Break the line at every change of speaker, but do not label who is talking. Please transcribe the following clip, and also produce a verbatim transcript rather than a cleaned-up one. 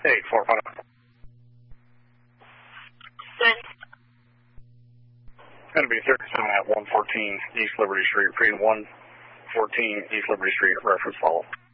eight four five.
Good.
Going to be thirty-seven at one fourteen East Liberty Street, pre one fourteen East Liberty Street, reference follow.